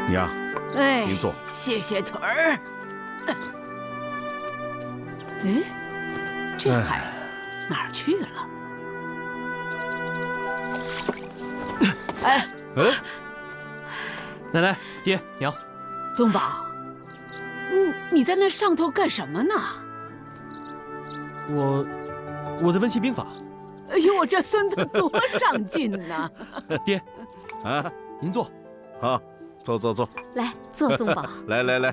娘， 哎， 您坐。 谢谢腿儿。哎，这孩子哪儿去了？哎， 奶奶、爹、娘， 宗宝，你在那上头干什么呢？ 我在温习兵法。 哎呦，我这孙子多上进呐！ 爹， 啊， 您坐。 好，坐。 来，坐，宗宝。 来。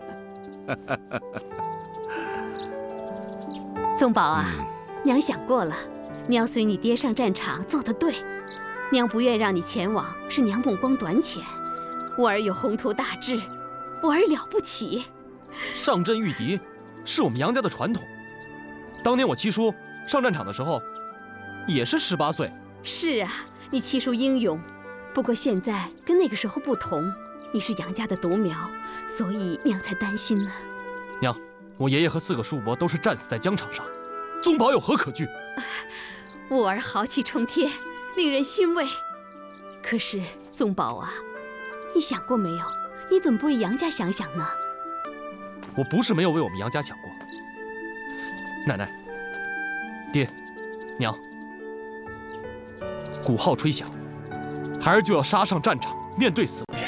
宗宝啊，娘想过了，你要随你爹上战场，做得对。娘不愿让你前往，是娘目光短浅。我儿有宏图大志，我儿了不起。 上阵御敌，是我们杨家的传统。当年我七叔上战场的时候，也是18岁。 是啊，你七叔英勇，不过现在跟那个时候不同，你是杨家的独苗，所以娘才担心呢。 娘，我爷爷和4个叔伯都是战死在疆场上，宗宝有何可惧？ 我儿豪气冲天，令人欣慰。可是宗宝啊，你想过没有？你怎么不为杨家想想呢？ 我不是没有为我们杨家想过。奶奶、爹、娘，鼓号吹响，孩儿就要杀上战场，面对死亡。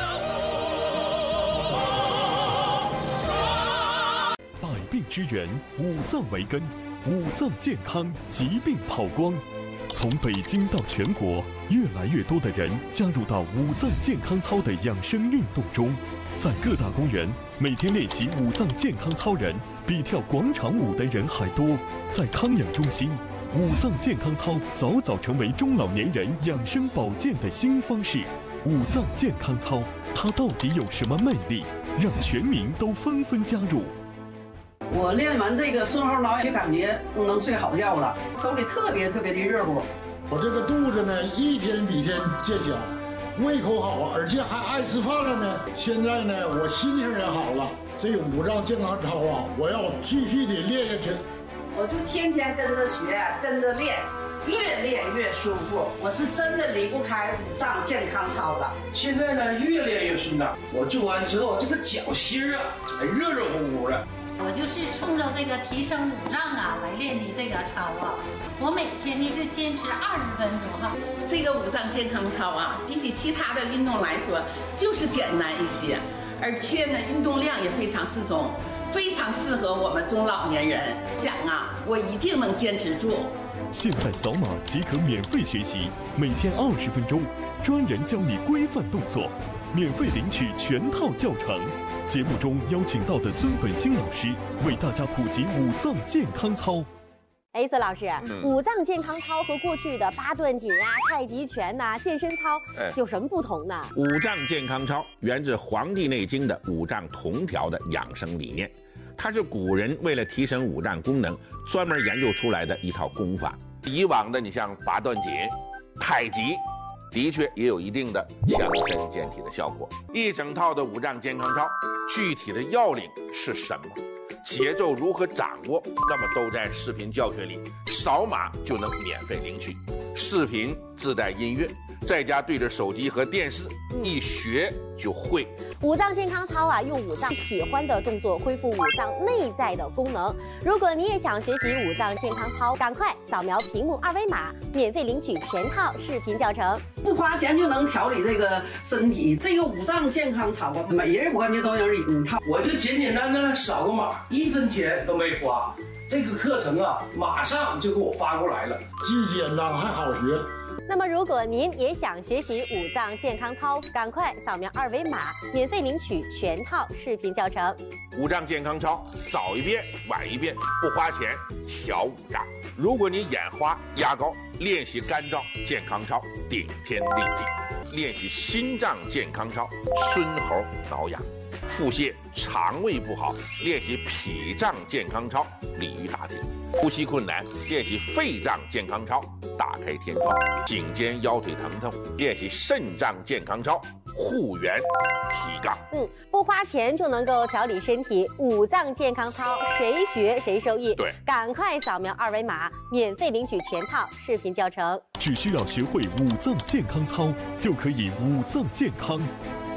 百病之源，五脏为根，五脏健康，疾病跑光。从北京到全国，越来越多的人加入到五脏健康操的养生运动中。在各大公园，每天练习五脏健康操人比跳广场舞的人还多。在康养中心，五脏健康操早早成为中老年人养生保健的新方式。五脏健康操，它到底有什么魅力，让全民都纷纷加入？ 我练完这个顺后挠就感觉能睡好觉了，手里特别的热乎。 我这个肚子呢，一天比一天见小，胃口好，而且还爱吃饭了呢。现在呢，我心情也好了。这五脏健康操啊，我要继续的练下去。 我就天天跟着学，跟着练，越练越舒服。我是真的离不开五脏健康操了。 现在呢，越练越顺当。我做完之后，这个脚心啊，还热乎乎的。 我就是冲着这个提升五脏啊来练的这个操啊，我每天呢就坚持20分钟哈。 这个五脏健康操啊，比起其他的运动来说，就是简单一些，而且呢运动量也非常适中，非常适合我们中老年人。讲啊，我一定能坚持住。 现在扫码即可免费学习，每天20分钟，专人教你规范动作，免费领取全套教程。节目中邀请到的孙本兴老师为大家普及五脏健康操。 孙老师，五脏健康操和过去的八段锦啊、太极拳呐、健身操有什么不同呢？ 五脏健康操源自《黄帝内经》的五脏同调的养生理念，它是古人为了提升五脏功能专门研究出来的一套功法。以往的你像八段锦、太极，的确也有一定的强身健体的效果。一整套的五脏健康操，具体的要领是什么？节奏如何掌握？那么都在视频教学里，扫码就能免费领取。视频自带音乐，在家对着手机和电视，一学就会。 五脏健康操啊，用五脏喜欢的动作恢复五脏内在的功能。如果你也想学习五脏健康操，赶快扫描屏幕2维码，免费领取全套视频教程， 不花钱就能调理这个身体。这个五脏健康操啊，每人我感觉都有一套。 我就简简单单扫个码，1分钱都没花。这个课程啊，马上就给我发过来了， 既简单还好学。 那么，如果您也想学习五脏健康操，赶快扫描2维码，免费领取全套视频教程。 五脏健康操，早一遍晚一遍，不花钱，调五脏。如果你眼花压高，练习肝脏健康操，顶天立地；练习心脏健康操，孙猴挠痒。腹泻、肠胃不好，练习脾脏健康操，鲤鱼打挺；呼吸困难，练习肺脏健康操，打开天窗；颈肩腰腿疼痛，练习肾脏健康操，护元提杠。 不花钱就能够调理身体，五脏健康操谁学谁受益。 对， 赶快扫描2维码，免费领取全套视频教程。 只需要学会五脏健康操，就可以五脏健康。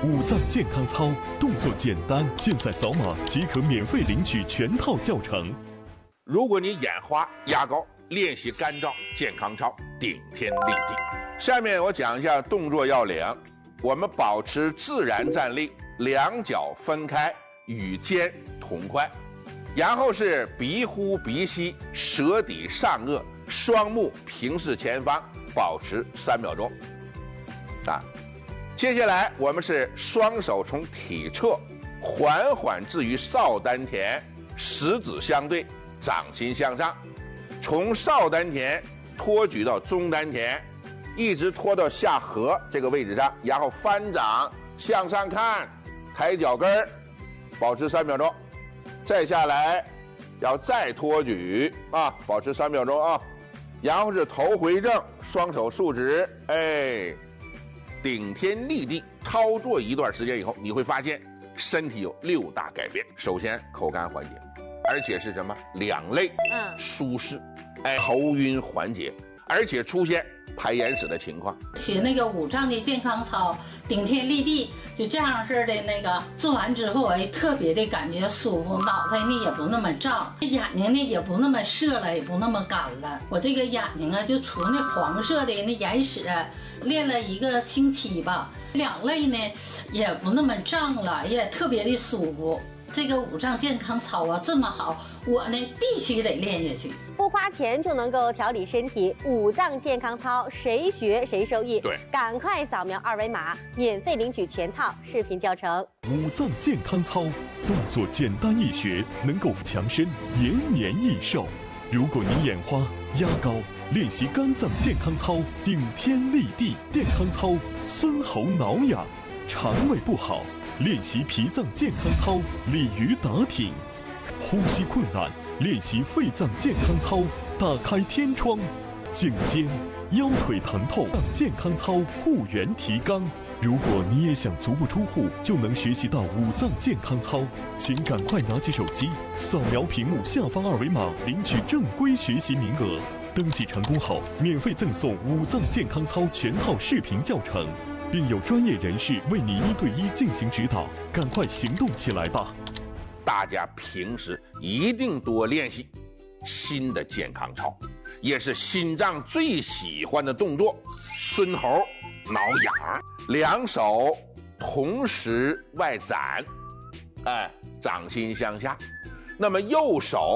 五脏健康操，动作简单，现在扫码即可免费领取全套教程。 如果你眼花、牙膏，练习干燥健康操，顶天立地。下面我讲一下动作要领，我们保持自然站立，两脚分开，与肩同宽，然后是鼻呼鼻吸，舌抵上颚，双目平视前方，保持3秒钟。接下来我们是双手从体侧缓缓置于少丹田，食指相对，掌心向上，从少丹田托举到中丹田，一直拖到下颌这个位置上，然后翻掌向上看，抬脚跟儿，保持3秒钟。再下来要再托举保持3秒钟啊。然后是头回正，双手竖直，顶天立地。操作一段时间以后，你会发现身体有6大改变。首先口干缓解，而且是什么两肋舒适，头晕缓解，而且出现排眼屎的情况。 学那个五脏的健康操，顶天立地，就这样式的那个做完之后，特别的感觉舒服，脑袋呢也不那么胀，眼睛呢也不那么涩了，也不那么干了。我这个眼睛就除那黄色的那眼屎，练了1个星期吧，两肋呢也不那么胀了，也特别的舒服。这个五脏健康操这么好，我呢必须得练下去。 不花钱就能够调理身体，五脏健康操谁学谁受益。 对， 赶快扫描2维码，免费领取全套视频教程。 五脏健康操，动作简单易学，能够强身，延年益寿。如果你眼花、压高，练习肝脏健康操，顶天立地健康操，孙喉挠痒；肠胃不好，练习脾脏健康操，鲤鱼打挺；呼吸困难，练习肺脏健康操，打开天窗；颈肩、腰腿疼痛，健康操护圆提肛。如果你也想足不出户就能学习到五脏健康操，请赶快拿起手机，扫描屏幕下方2维码，领取正规学习名额。登记成功后，免费赠送五脏健康操全套视频教程，并有专业人士为你1对1进行指导。赶快行动起来吧！ 大家平时一定多练习新的健康操，也是心脏最喜欢的动作。孙喉挠痒，两手同时外展，掌心向下。那么右手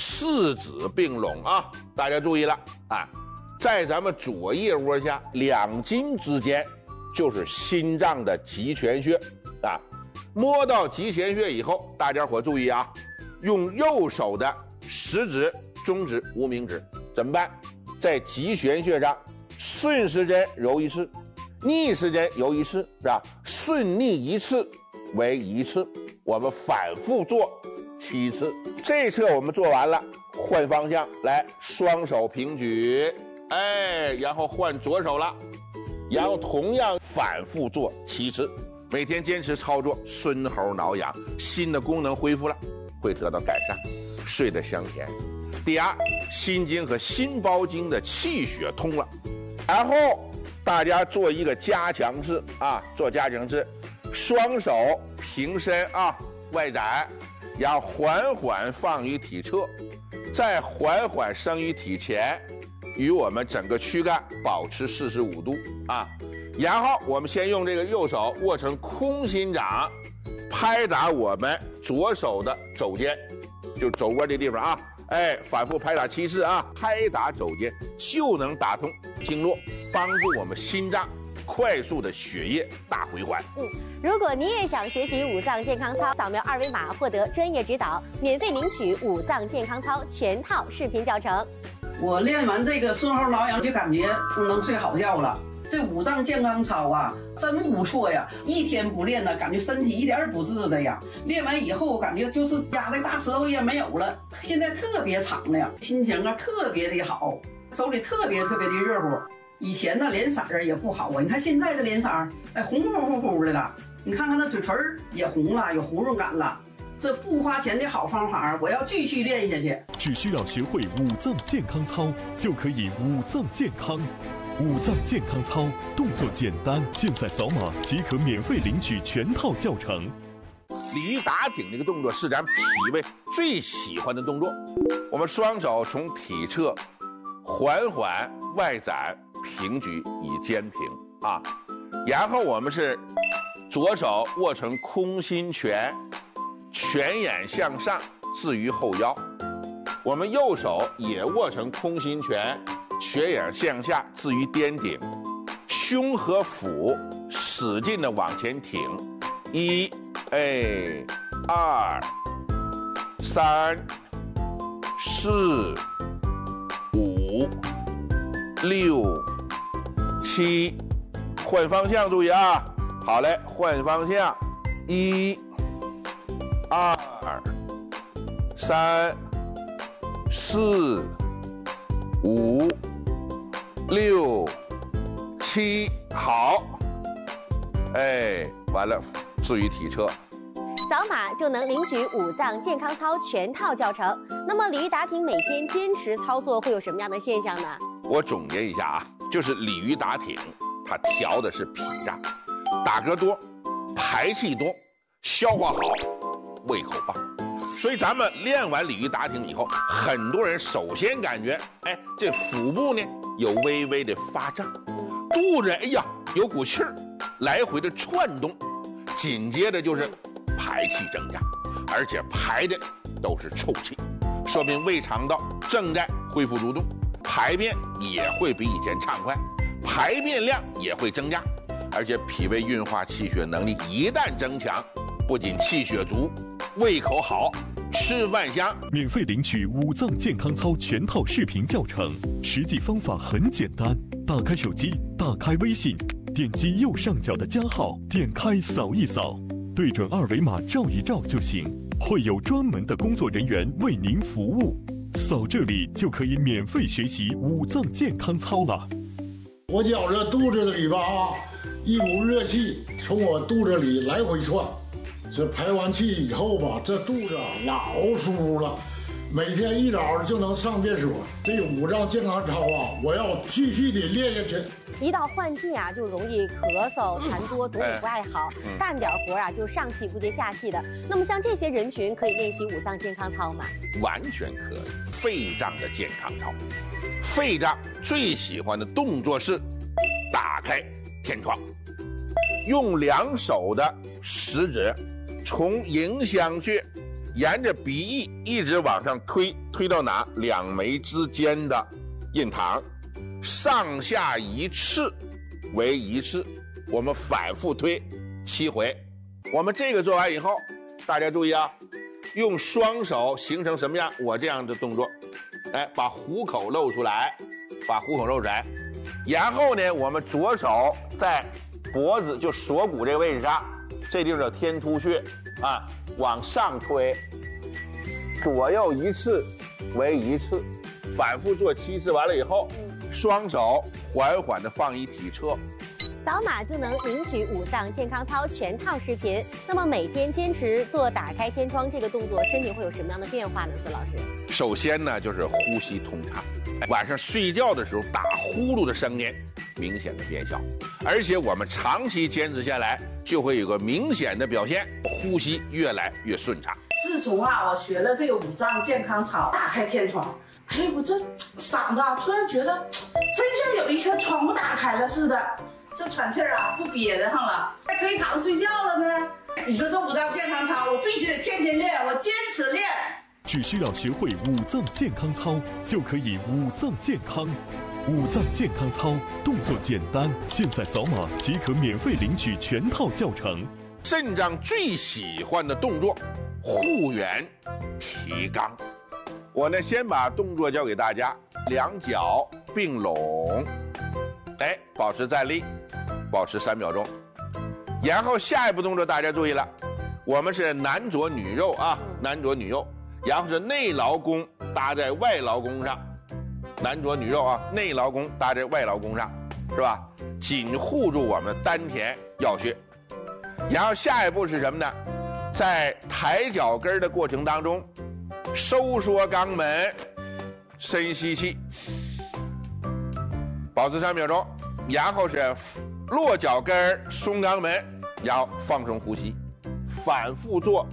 4指并拢啊，大家注意了在咱们左腋窝下2筋之间就是心脏的极泉穴摸到极泉穴以后，大家伙注意用右手的食指、中指、无名指怎么办？在极泉穴上顺时针揉1次，逆时针揉1次，是吧？顺逆1次为1次，我们反复做7次。这侧我们做完了，换方向来，双手平举，然后换左手了，然后同样反复做7次。每天坚持操作，孙喉挠痒，心的功能恢复了，会得到改善，睡得香甜。第二，心经和心包经的气血通了。然后大家做一个加强式做加强式，双手平伸外展，然后缓缓放于体侧，再缓缓升于体前，与我们整个躯干保持45度然后我们先用这个右手握成空心掌，拍打我们左手的肘尖，就肘窝这地方反复拍打7次拍打肘尖就能打通经络，帮助我们心脏快速的血液大回环。 如果你也想学习五脏健康操，扫描2维码获得专业指导，免费领取五脏健康操全套视频教程。 我练完这个孙喉挠痒就感觉能睡好觉了。这五脏健康操真不错呀！一天不练呢，感觉身体一点不自在呀。练完以后，感觉就是压的大舌头也没有了，现在特别敞亮，心情特别的好，手里特别的热乎。以前呢脸色也不好你看现在的脸色红乎乎的了，你看看那嘴唇也红了，有红润感了。这不花钱的好方法，我要继续练下去。 只需要学会五脏健康操，就可以五脏健康。 五脏健康操，动作简单，现在扫码即可免费领取全套教程。 鲤鱼打挺这个动作是咱脾胃最喜欢的动作。我们双手从体侧缓缓外展平举以肩平啊，然后我们是左手握成空心拳，拳眼向上置于后腰，我们右手也握成空心拳，拳眼向下置于颠顶，胸和腹使劲的往前挺，1、2、3、4、5、6、7，换方向注意啊！好嘞，换方向，1、2、3、4、5、6、7，好，完了，置于体侧。 扫码就能领取五脏健康操全套教程。那么鲤鱼打挺每天坚持操作会有什么样的现象呢？我总结一下啊，就是鲤鱼打挺，它调的是脾脏，打嗝多，排气多，消化好，胃口棒。所以咱们练完鲤鱼打挺以后，很多人首先感觉，这腹部呢有微微的发胀，肚子有股气儿，来回的窜动，紧接着就是排气增加，而且排的都是臭气，说明胃肠道正在恢复蠕动，排便也会比以前畅快，排便量也会增加，而且脾胃运化气血能力一旦增强，不仅气血足，胃口好，吃饭香。 免费领取五脏健康操全套视频教程，实际方法很简单，打开手机，打开微信，点击右上角的加号，点开扫一扫，对准二维码照一照就行，会有专门的工作人员为您服务。扫这里就可以免费学习五脏健康操了。 我觉着肚子里吧一股热气从我肚子里来回窜，这排完气以后吧，这肚子老舒服了。每天一早就能上厕所。这五脏健康操我要继续的练下去。 一到换季就容易咳嗽、痰多，总也不爱好，干点活就上气不接下气的。那么像这些人群可以练习五脏健康操吗？ 完全可以。肺脏的健康操，肺脏最喜欢的动作是打开天窗，用2手的食指从迎香穴沿着鼻翼一直往上推，推到哪？2眉之间的印堂，上下一次为1次，我们反复推7回。我们这个做完以后，大家注意啊，用双手形成什么样？我这样的动作，把虎口露出来，然后呢，我们左手在脖子就锁骨这个位置上，这地方叫天突穴啊，往上推，左右1次为1次，反复做7次，完了以后，双手缓缓地放于体侧。 扫码就能领取五脏健康操全套视频。那么每天坚持做打开天窗这个动作，身体会有什么样的变化呢？孙老师， 首先呢，就是呼吸通畅，晚上睡觉的时候打呼噜的声音明显的变小，而且我们长期坚持下来，就会有个明显的表现，呼吸越来越顺畅。 自从我学了这个五脏健康操，打开天窗，我这嗓子突然觉得真像有一颗窗户打开了似的。这喘气不憋得上了，还可以躺着睡觉了呢。你说这五脏健康操，我必须得天天练，我坚持练。 只需要学会五脏健康操，就可以五脏健康。五脏健康操动作简单，现在扫码即可免费领取全套教程。 肾脏最喜欢的动作，护元提肛。我呢，先把动作教给大家，2脚并拢，保持站立，保持3秒钟。然后下一步动作大家注意了，我们是男左女右啊，男左女右，然后是内劳宫搭在外劳宫上，男左女右啊，内劳宫搭在外劳宫上，是吧？紧护住我们丹田要穴。然后下一步是什么呢？在抬脚跟的过程当中，收缩肛门，深吸气， 保持3秒钟，然后是落脚跟松肛门，然后放松呼吸，反复做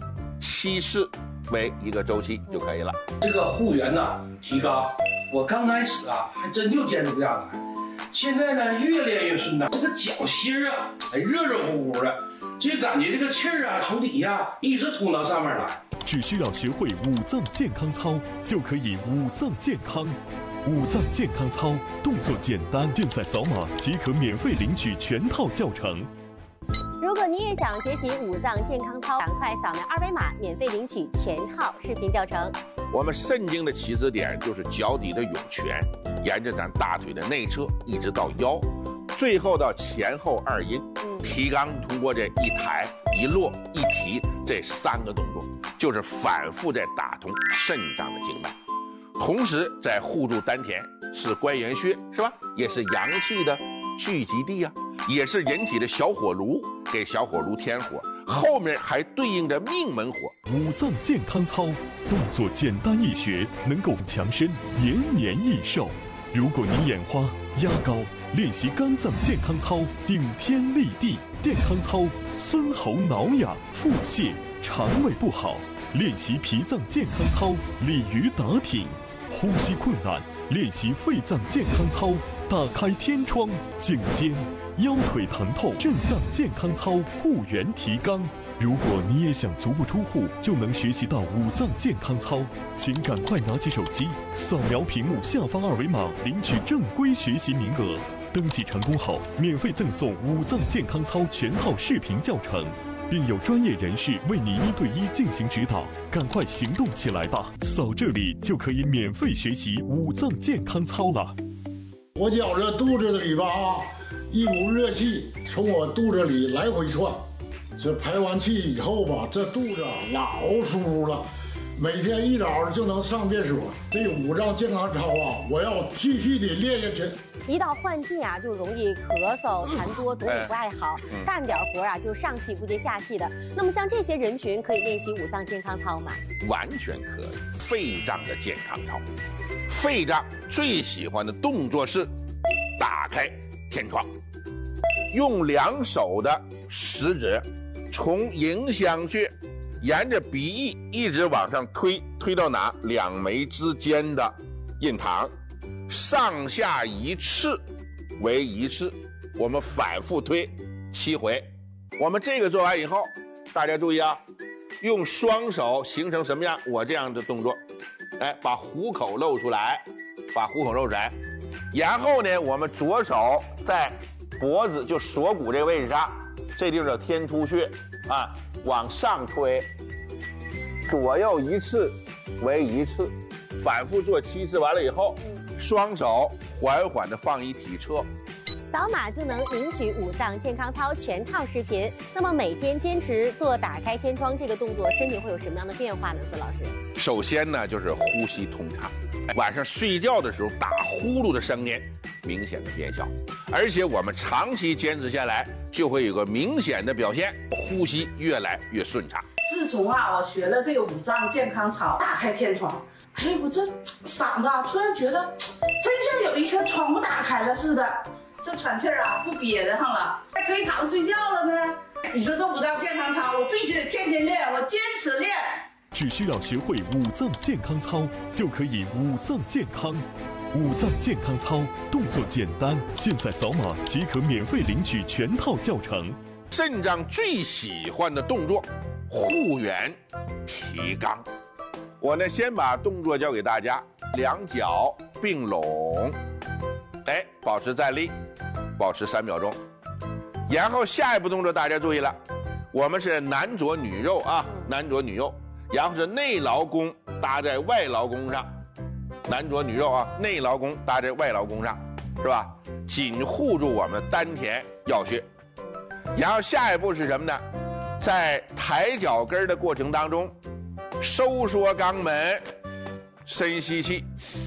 7次为一个周期就可以了。 这个护员呢提高，我刚开始啊还真就坚持不下来，现在呢越练越顺畅，这个脚心啊还热热乎乎的，就感觉这个气儿啊从底下一直通到上面来。 只需要学会五脏健康操，就可以五脏健康。五脏健康操动作简单，现在扫码即可免费领取全套教程。 如果你也想学习五脏健康操，赶快扫描2维码，免费领取全套视频教程。 我们肾经的起始点就是脚底的涌泉，沿着咱大腿的内侧一直到腰，最后到前后2阴。提肛通过这一抬一落一提这3个动作，就是反复在打通肾脏的经脉，同时在护住丹田，是关元穴，是吧？也是阳气的聚集地啊，也是人体的小火炉，给小火炉添火，后面还对应着命门火。 五脏健康操动作简单易学，能够强身延年益寿。如果你眼花压高，练习肝脏健康操顶天立地，健康操孙喉挠痒腹泻肠胃不好，练习脾脏健康操鲤鱼打挺，呼吸困难练习肺脏健康操打开天窗颈肩，腰腿疼痛肾脏健康操护元提肛。如果你也想足不出户就能学习到五脏健康操，请赶快拿起手机扫描屏幕下方2维码领取正规学习名额。登记成功后，免费赠送五脏健康操全套视频教程，并有专业人士为你1对1进行指导。赶快行动起来吧！扫这里就可以免费学习五脏健康操了。 我觉着肚子里吧一股热气从我肚子里来回窜，这排完气以后吧，这肚子老舒服了。每天一早就能上便所。这五脏健康操啊，我要继续的练下去。 一到换季啊，就容易咳嗽、痰多，总也不爱好，干点活啊就上气不接下气的。那么像这些人群可以练习五脏健康操吗？ 完全可以。肺脏的健康操，肺脏最喜欢的动作是打开天窗，用2手的食指从迎香穴沿着鼻翼一直往上推，推到哪？2眉之间的印堂，上下1次为1次，我们反复推7回。我们这个做完以后，大家注意啊，用双手形成什么样？我这样的动作，哎，把虎口露出来，把虎口露出来。然后呢，我们左手在脖子就锁骨这个位置上，这地方叫天突穴啊，往上推，左右1次为1次，反复做7次。完了以后，双手缓缓地放一体侧， 扫码就能领取五脏健康操全套视频。那么每天坚持做打开天窗这个动作，身体会有什么样的变化呢？孙老师， 首先呢就是呼吸通畅，晚上睡觉的时候打呼噜的声音明显的变小，而且我们长期坚持下来，就会有个明显的表现，呼吸越来越顺畅。 自从啊我学了这个五脏健康操，打开天窗，哎，我这嗓子啊突然觉得真像有一颗窗户打开了似的，这喘气儿啊不憋得上了，还可以躺着睡觉了呢。你说这五脏健康操，我必须得天天练，我坚持练。 只需要学会五脏健康操，就可以五脏健康。五脏健康操动作简单，现在扫码即可免费领取全套教程。 肾脏最喜欢的动作，护元提肛。我呢先把动作教给大家，2脚并拢，哎，保持站立，保持3秒钟。然后下一步动作大家注意了，我们是男左女右啊，男左女右，然后是内劳宫搭在外劳宫上，男左女右啊，内劳宫搭在外劳宫上，是吧？紧护住我们丹田要穴。然后下一步是什么呢？在抬脚跟的过程当中，收缩肛门，深吸气，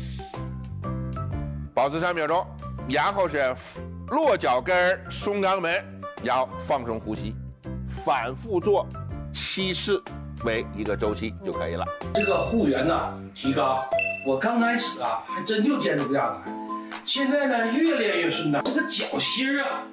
保持3秒钟，然后是落脚跟松肛门，然后放松呼吸，反复做7次为一个周期就可以了。 这个护元呢提高，我刚开始啊还真就坚持不下来， 现在呢越练越顺呐，这个脚心儿啊。